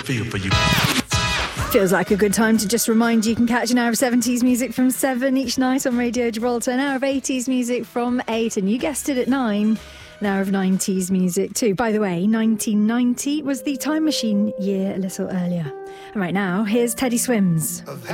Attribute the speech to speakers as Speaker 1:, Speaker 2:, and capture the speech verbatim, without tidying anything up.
Speaker 1: feel for you.
Speaker 2: Feels like a good time to just remind you you can catch an hour of seventies music from seven each night on Radio Gibraltar, an hour of eighties music from eight, and you guessed it, at nine, an hour of nineties music too. By the way, nineteen ninety was the Time Machine year a little earlier. And right now, here's Teddy Swims.